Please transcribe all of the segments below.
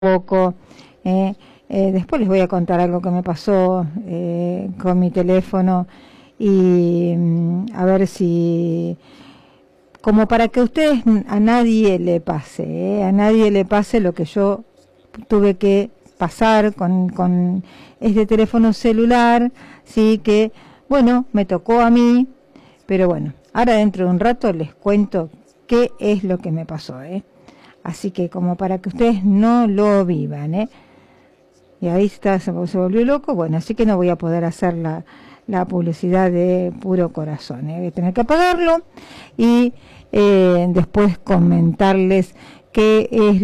poco. eh, Después les voy a contar algo que me pasó con mi teléfono y a ver si, como para que ustedes a nadie le pase, a nadie le pase lo que yo tuve que pasar con este teléfono celular, sí que, bueno, me tocó a mí, pero bueno, ahora dentro de un rato les cuento qué es lo que me pasó, Así que como para que ustedes no lo vivan, Y ahí está, se volvió loco, bueno, así que no voy a poder hacer la publicidad de Puro Corazón, Voy a tener que apagarlo y después comentarles qué es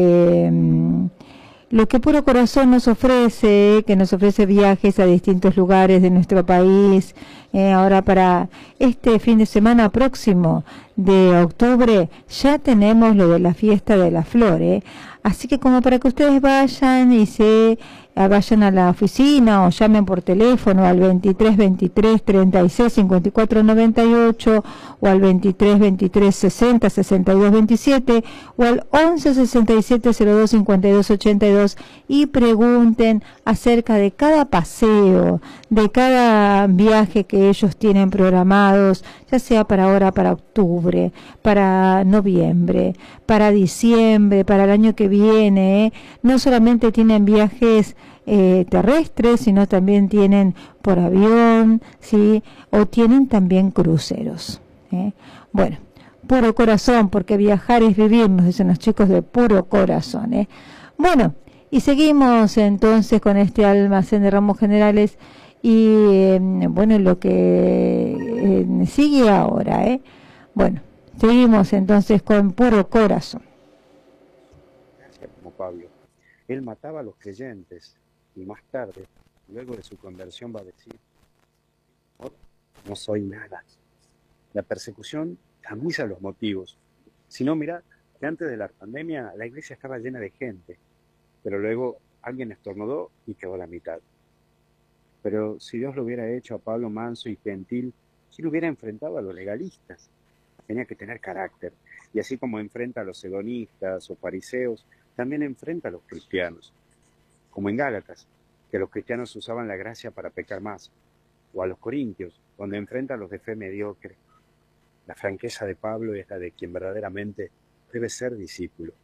lo que Puro Corazón nos ofrece, que nos ofrece viajes a distintos lugares de nuestro país. Ahora para este fin de semana próximo de octubre ya tenemos lo de la fiesta de la flor, Así que como para que ustedes vayan y vayan a la oficina o llamen por teléfono al 23 23 36 54 98 o al 23 23 60 62 27 o al 11 67 02 52 82 y pregunten acerca de cada paseo, de cada viaje que ellos tienen programados, ya sea para ahora, para octubre, para noviembre, para diciembre, para el año que viene. No solamente tienen viajes terrestres, sino también tienen por avión, ¿sí? O tienen también cruceros. Bueno, Puro Corazón, porque viajar es vivir, nos dicen los chicos de Puro Corazón. Bueno, y seguimos entonces con este almacén de ramos generales y bueno, lo que sigue ahora, Bueno, seguimos entonces con Puro Corazón. Gracias como Pablo. Él mataba a los creyentes y más tarde, luego de su conversión, va a decir, "Oh, no soy nada". La persecución camisa los motivos. Si no, mira, que antes de la pandemia la iglesia estaba llena de gente, pero luego alguien estornudó y quedó la mitad. Pero si Dios lo hubiera hecho a Pablo manso y gentil, si lo hubiera enfrentado a los legalistas, tenía que tener carácter. Y así como enfrenta a los hedonistas o fariseos, también enfrenta a los cristianos, como en Gálatas, que los cristianos usaban la gracia para pecar más, o a los corintios, donde enfrenta a los de fe mediocre. La franqueza de Pablo es la de quien verdaderamente debe ser discípulo.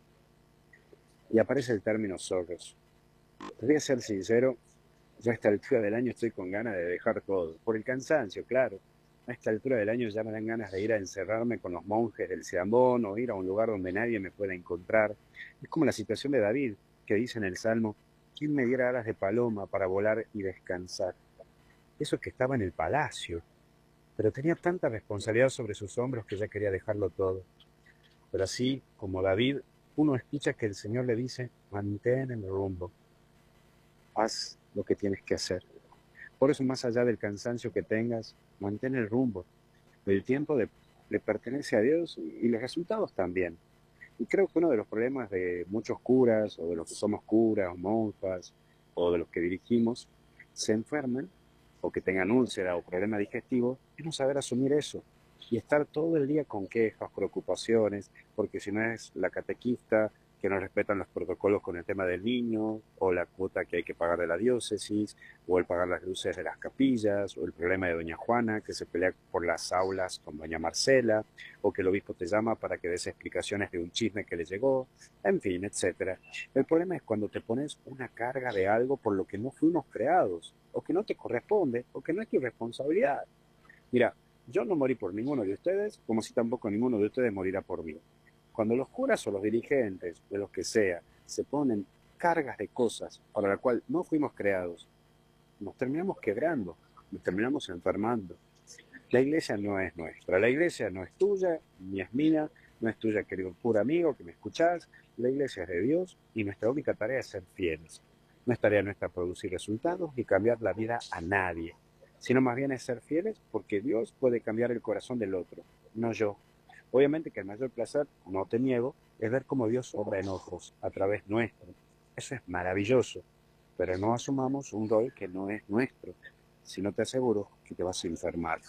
Y aparece el término zorros. Te voy a ser sincero, yo a esta altura del año estoy con ganas de dejar todo, por el cansancio, claro. A esta altura del año ya me dan ganas de ir a encerrarme con los monjes del Seambón o ir a un lugar donde nadie me pueda encontrar. Es como la situación de David, que dice en el Salmo, ¿quién me diera alas de paloma para volar y descansar? Eso es que estaba en el palacio, pero tenía tanta responsabilidad sobre sus hombros que ya quería dejarlo todo. Pero así como David, uno escucha que el Señor le dice, mantén el rumbo, haz lo que tienes que hacer. Por eso, más allá del cansancio que tengas, mantén el rumbo. El tiempo le pertenece a Dios y los resultados también. Y creo que uno de los problemas de muchos curas, o de los que somos curas, o monjas, o de los que dirigimos, se enfermen, o que tengan úlcera o problema digestivo, es no saber asumir eso. Y estar todo el día con quejas, preocupaciones, porque si no es la catequista que no respetan los protocolos con el tema del niño, o la cuota que hay que pagar de la diócesis, o el pagar las luces de las capillas, o el problema de doña Juana, que se pelea por las aulas con doña Marcela, o que el obispo te llama para que des explicaciones de un chisme que le llegó, en fin, etcétera. El problema es cuando te pones una carga de algo por lo que no fuimos creados, o que no te corresponde, o que no es tu responsabilidad. Mira, yo no morí por ninguno de ustedes, como si tampoco ninguno de ustedes morirá por mí. Cuando los curas o los dirigentes, de los que sea, se ponen cargas de cosas para la cual no fuimos creados, nos terminamos quebrando, nos terminamos enfermando. La iglesia no es nuestra, la iglesia no es tuya, ni es mía, no es tuya, querido puro amigo que me escuchás. La iglesia es de Dios y nuestra única tarea es ser fieles. No es tarea nuestra producir resultados ni cambiar la vida a nadie, sino más bien es ser fieles porque Dios puede cambiar el corazón del otro, no yo. Obviamente que el mayor placer, no te niego, es ver cómo Dios obra en otros a través nuestro. Eso es maravilloso, pero no asumamos un rol que no es nuestro, si no te aseguro que te vas a enfermar.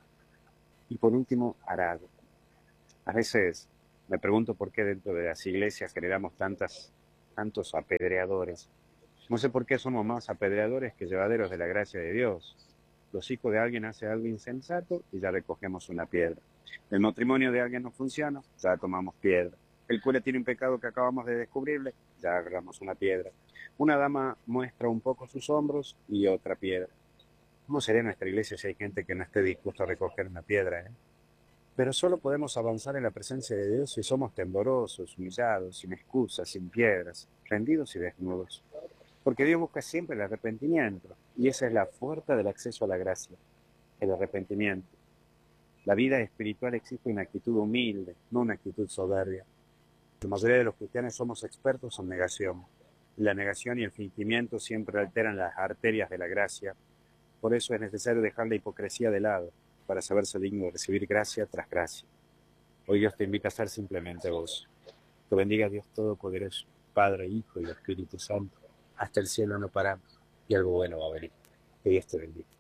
Y por último, arado. A veces me pregunto por qué dentro de las iglesias generamos tantos apedreadores. No sé por qué somos más apedreadores que llevaderos de la gracia de Dios. Los hijos de alguien hacen algo insensato y ya recogemos una piedra. El matrimonio de alguien no funciona, ya tomamos piedra. El cura tiene un pecado que acabamos de descubrirle, ya agarramos una piedra. Una dama muestra un poco sus hombros y otra piedra. ¿Cómo sería nuestra iglesia si hay gente que no esté dispuesta a recoger una piedra, Pero solo podemos avanzar en la presencia de Dios si somos temblorosos, humillados, sin excusas, sin piedras, rendidos y desnudos. Porque Dios busca siempre el arrepentimiento, y esa es la fuerza del acceso a la gracia, el arrepentimiento. La vida espiritual exige una actitud humilde, no una actitud soberbia. La mayoría de los cristianos somos expertos en negación. La negación y el fingimiento siempre alteran las arterias de la gracia. Por eso es necesario dejar la hipocresía de lado, para saberse digno de recibir gracia tras gracia. Hoy Dios te invita a ser simplemente vos. Te bendiga Dios Todopoderoso, Padre, Hijo y Espíritu Santo. Hasta el cielo no paramos y algo bueno va a venir. Que Dios te bendiga.